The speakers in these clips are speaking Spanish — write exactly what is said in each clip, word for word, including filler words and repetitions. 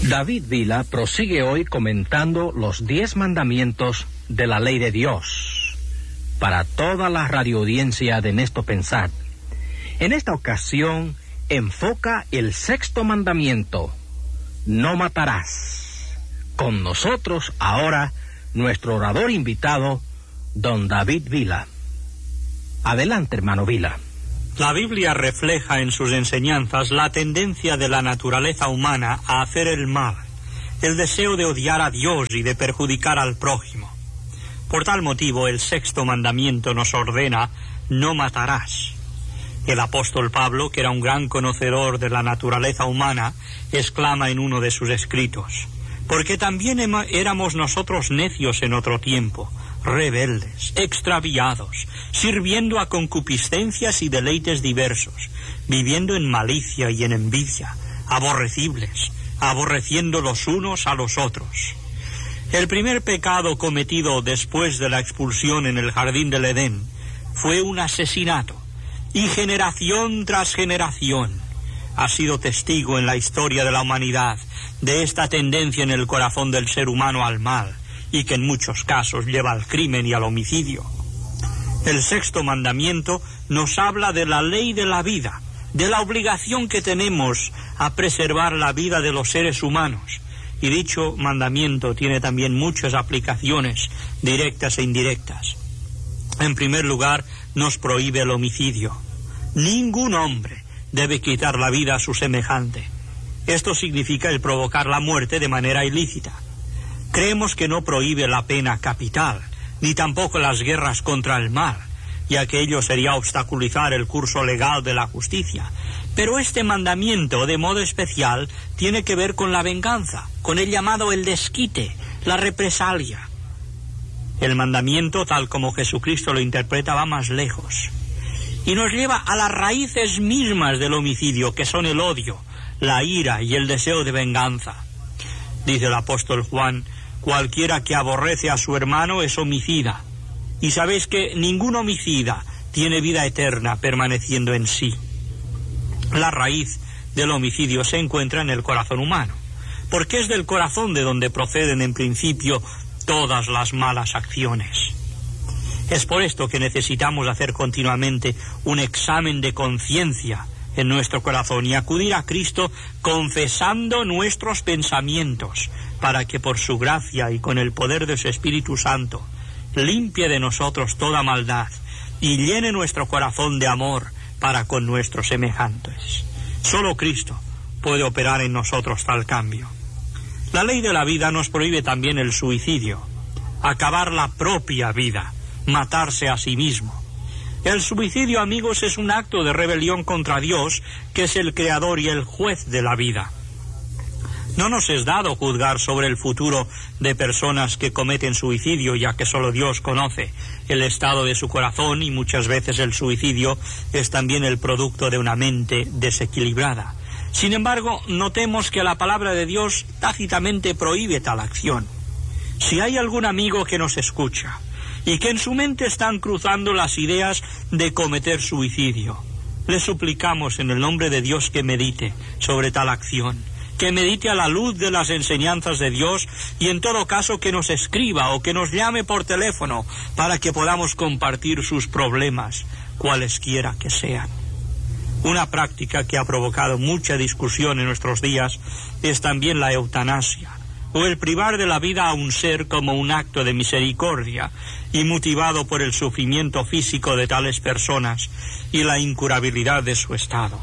David Vila prosigue hoy comentando los diez mandamientos de la ley de Dios para toda la radioaudiencia de Nesto Pensad. En esta ocasión enfoca el sexto mandamiento: no matarás. Con nosotros ahora nuestro orador invitado, don David Vila. Adelante, hermano Vila. La Biblia refleja en sus enseñanzas la tendencia de la naturaleza humana a hacer el mal, el deseo de odiar a Dios y de perjudicar al prójimo. Por tal motivo, el sexto mandamiento nos ordena: no matarás. El apóstol Pablo, que era un gran conocedor de la naturaleza humana, exclama en uno de sus escritos: porque también éramos nosotros necios en otro tiempo, rebeldes, extraviados, sirviendo a concupiscencias y deleites diversos, viviendo en malicia y en envidia, aborrecibles, aborreciendo los unos a los otros. El primer pecado cometido después de la expulsión en el jardín del Edén fue un asesinato, y generación tras generación ha sido testigo en la historia de la humanidad de esta tendencia en el corazón del ser humano al mal, y que en muchos casos lleva al crimen y al homicidio. El sexto mandamiento nos habla de la ley de la vida, de la obligación que tenemos a preservar la vida de los seres humanos, y dicho mandamiento tiene también muchas aplicaciones directas e indirectas. En primer lugar, nos prohíbe el homicidio. Ningún hombre debe quitar la vida a su semejante. Esto significa el provocar la muerte de manera ilícita. Creemos que no prohíbe la pena capital, ni tampoco las guerras contra el mal, ya que ello sería obstaculizar el curso legal de la justicia. Pero este mandamiento, de modo especial, tiene que ver con la venganza, con el llamado el desquite, la represalia. El mandamiento, tal como Jesucristo lo interpreta, va más lejos y nos lleva a las raíces mismas del homicidio, que son el odio, la ira y el deseo de venganza. Dice el apóstol Juan: cualquiera que aborrece a su hermano es homicida. Y sabéis que ningún homicida tiene vida eterna permaneciendo en sí. La raíz del homicidio se encuentra en el corazón humano, porque es del corazón de donde proceden en principio todas las malas acciones. Es por esto que necesitamos hacer continuamente un examen de conciencia en nuestro corazón y acudir a Cristo confesando nuestros pensamientos, para que por su gracia y con el poder de su Espíritu Santo limpie de nosotros toda maldad y llene nuestro corazón de amor para con nuestros semejantes. Solo Cristo puede operar en nosotros tal cambio. La ley de la vida nos prohíbe también el suicidio, acabar la propia vida, matarse a sí mismo. El suicidio, amigos, es un acto de rebelión contra Dios, que es el creador y el juez de la vida. No nos es dado juzgar sobre el futuro de personas que cometen suicidio, ya que solo Dios conoce el estado de su corazón, y muchas veces el suicidio es también el producto de una mente desequilibrada. Sin embargo, notemos que la palabra de Dios tácitamente prohíbe tal acción. Si hay algún amigo que nos escucha y que en su mente están cruzando las ideas de cometer suicidio, le suplicamos en el nombre de Dios que medite sobre tal acción, que medite a la luz de las enseñanzas de Dios, y en todo caso que nos escriba o que nos llame por teléfono para que podamos compartir sus problemas, cualesquiera que sean. Una práctica que ha provocado mucha discusión en nuestros días es también la eutanasia, o el privar de la vida a un ser como un acto de misericordia y motivado por el sufrimiento físico de tales personas y la incurabilidad de su estado.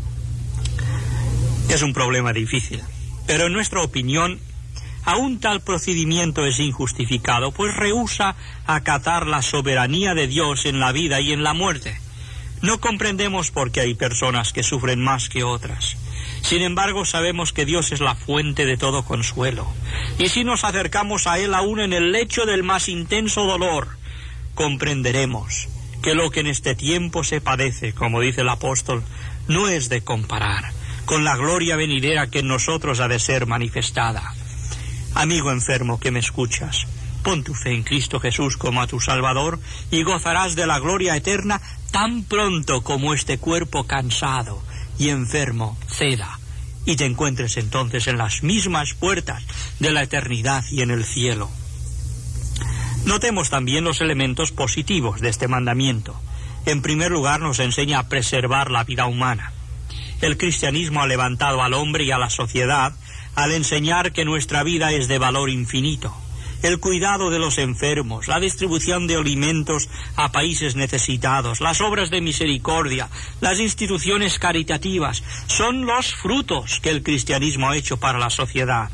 Es un problema difícil, pero en nuestra opinión, aún tal procedimiento es injustificado, pues rehúsa acatar la soberanía de Dios en la vida y en la muerte. No comprendemos por qué hay personas que sufren más que otras. Sin embargo, sabemos que Dios es la fuente de todo consuelo, y si nos acercamos a Él aún en el lecho del más intenso dolor, comprenderemos que lo que en este tiempo se padece, como dice el apóstol, no es de comparar con la gloria venidera que en nosotros ha de ser manifestada. Amigo enfermo que me escuchas, pon tu fe en Cristo Jesús como a tu Salvador y gozarás de la gloria eterna tan pronto como este cuerpo cansado y enfermo ceda y te encuentres entonces en las mismas puertas de la eternidad y en el cielo. Notemos también los elementos positivos de este mandamiento. En primer lugar, nos enseña a preservar la vida humana. El cristianismo ha levantado al hombre y a la sociedad al enseñar que nuestra vida es de valor infinito. El cuidado de los enfermos, la distribución de alimentos a países necesitados, las obras de misericordia, las instituciones caritativas, son los frutos que el cristianismo ha hecho para la sociedad.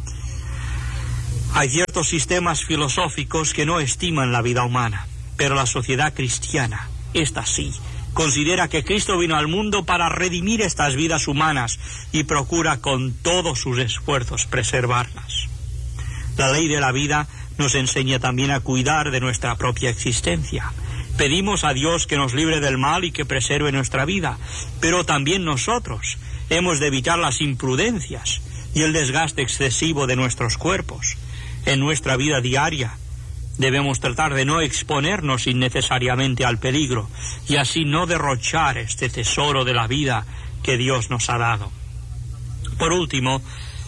Hay ciertos sistemas filosóficos que no estiman la vida humana, pero la sociedad cristiana, esta sí, considera que Cristo vino al mundo para redimir estas vidas humanas y procura con todos sus esfuerzos preservarlas. La ley de la vida nos enseña también a cuidar de nuestra propia existencia. Pedimos a Dios que nos libre del mal y que preserve nuestra vida, pero también nosotros hemos de evitar las imprudencias y el desgaste excesivo de nuestros cuerpos. En nuestra vida diaria debemos tratar de no exponernos innecesariamente al peligro y así no derrochar este tesoro de la vida que Dios nos ha dado. Por último,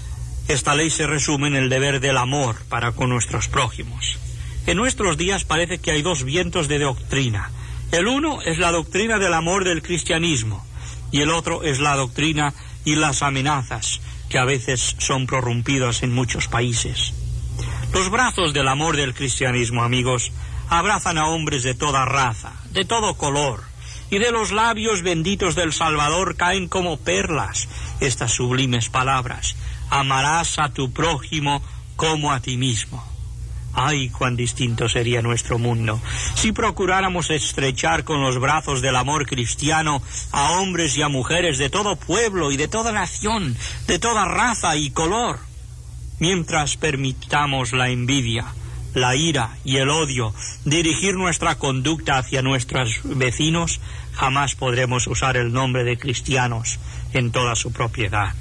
esta ley se resume en el deber del amor para con nuestros prójimos. En nuestros días parece que hay dos vientos de doctrina. El uno es la doctrina del amor del cristianismo y el otro es la doctrina y las amenazas que a veces son prorrumpidas en muchos países. Los brazos del amor del cristianismo, amigos, abrazan a hombres de toda raza, de todo color, y de los labios benditos del Salvador caen como perlas estas sublimes palabras: amarás a tu prójimo como a ti mismo. ¡Ay, cuán distinto sería nuestro mundo si procuráramos estrechar con los brazos del amor cristiano a hombres y a mujeres de todo pueblo y de toda nación, de toda raza y color! Mientras permitamos la envidia, la ira y el odio dirigir nuestra conducta hacia nuestros vecinos, jamás podremos usar el nombre de cristianos en toda su propiedad.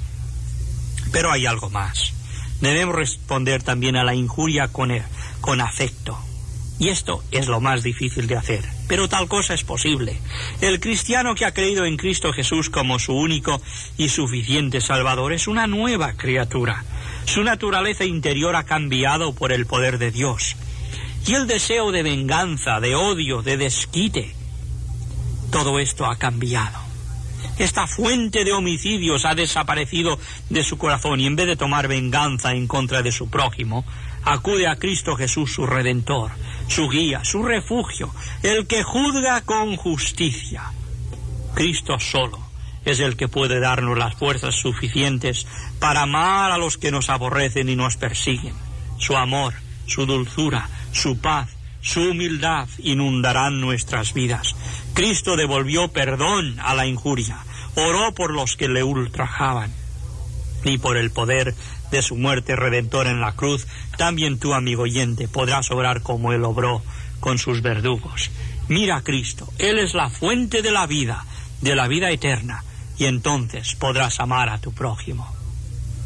Pero hay algo más. Debemos responder también a la injuria con, el, con afecto. Y esto es lo más difícil de hacer, pero tal cosa es posible. El cristiano que ha creído en Cristo Jesús como su único y suficiente Salvador es una nueva criatura. Su naturaleza interior ha cambiado por el poder de Dios. Y el deseo de venganza, de odio, de desquite, todo esto ha cambiado. Esta fuente de homicidios ha desaparecido de su corazón y en vez de tomar venganza en contra de su prójimo, acude a Cristo Jesús, su Redentor, su guía, su refugio, el que juzga con justicia. Cristo solo es el que puede darnos las fuerzas suficientes para amar a los que nos aborrecen y nos persiguen. Su amor, su dulzura, su paz, su humildad inundarán nuestras vidas. Cristo devolvió perdón a la injuria, oró por los que le ultrajaban. Y por el poder de su muerte redentora en la cruz, también tú, amigo oyente, podrás obrar como Él obró con sus verdugos. Mira a Cristo, Él es la fuente de la vida, de la vida eterna, y entonces podrás amar a tu prójimo.